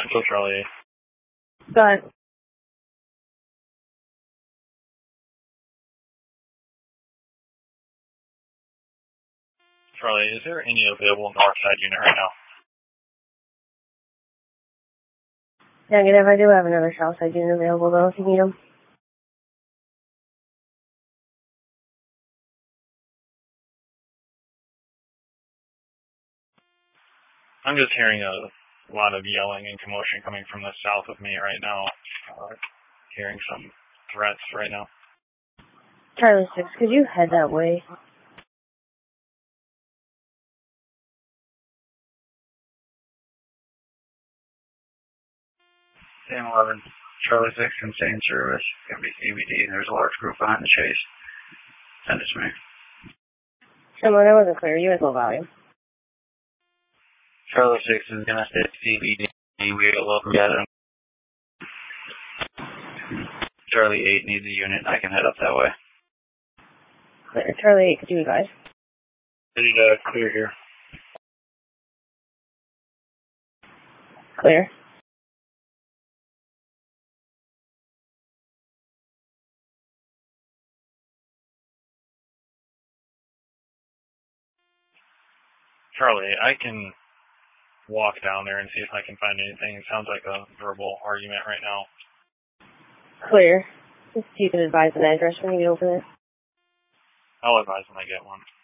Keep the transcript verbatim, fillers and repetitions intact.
Central Charlie. Go ahead. Charlie, is there any available north side unit right now? Negative, I do have another south side unit available though if you need them. I'm just hearing a lot of yelling and commotion coming from the south of me right now. Uh, hearing some threats right now. Charlie six, could you head that way? Sam eleven, Charlie six, insane service. Gonna be C B D. There's a large group behind the chase. Send it to me. Someone, that wasn't clear. You had low volume. Charlie six is gonna stay C B D. We got local gathering. Charlie eight needs a unit. I can head up that way. Clear. Charlie eight, could you advise? Ready to clear here. Clear. Charlie, I can walk down there and see if I can find anything. It sounds like a verbal argument right now. Clear. Just you can advise an address when you get over there. I'll advise when I get one.